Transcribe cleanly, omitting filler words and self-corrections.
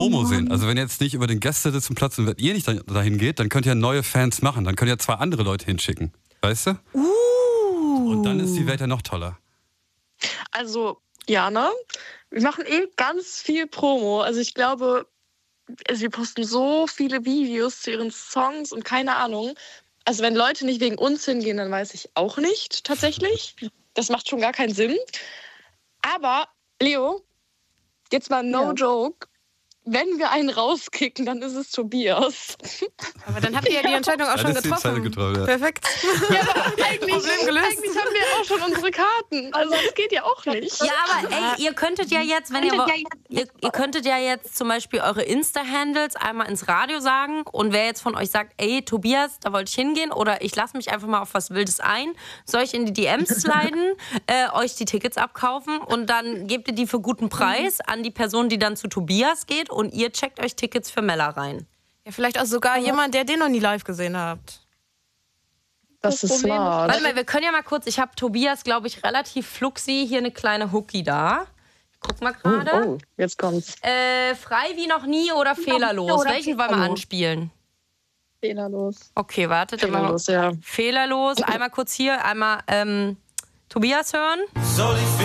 Promo sehen. Also wenn ihr jetzt nicht über den Gästesitzenplatz und wenn ihr nicht dahin geht, dann könnt ihr neue Fans machen. Dann könnt ihr 2 andere Leute hinschicken. Weißt du? Und dann ist die Welt ja noch toller. Also, Jana, wir machen ganz viel Promo. Also ich glaube, wir posten so viele Videos zu ihren Songs und keine Ahnung. Also wenn Leute nicht wegen uns hingehen, dann weiß ich auch nicht, tatsächlich. Das macht schon gar keinen Sinn. Aber, Leo, jetzt mal no joke. Wenn wir einen rauskicken, dann ist es Tobias. Aber dann habt ihr ja die Entscheidung auch schon getroffen. Ja. Perfekt. Ja, aber eigentlich haben wir auch schon unsere Karten. Also das geht ja auch nicht. Ja, aber ey, ihr könntet ja jetzt, wenn ihr könntet ja jetzt zum Beispiel eure Insta-Handles einmal ins Radio sagen und wer jetzt von euch sagt, ey, Tobias, da wollte ich hingehen oder ich lasse mich einfach mal auf was Wildes ein, soll ich in die DMs sliden, euch die Tickets abkaufen und dann gebt ihr die für guten Preis an die Person, die dann zu Tobias geht und ihr checkt euch Tickets für Mella rein. Ja, vielleicht auch sogar jemand, der den noch nie live gesehen habt. Das ist smart. Warte mal, wir können ja mal kurz, ich habe Tobias, glaube ich, relativ fluxi hier eine kleine Hookie da. Guck mal gerade. Oh, jetzt kommt's. Frei wie noch nie oder fehlerlos? Welchen wollen wir anspielen? Fehlerlos. Okay, wartet. Fehlerlos, ja. Fehlerlos. Einmal kurz hier, einmal Tobias hören.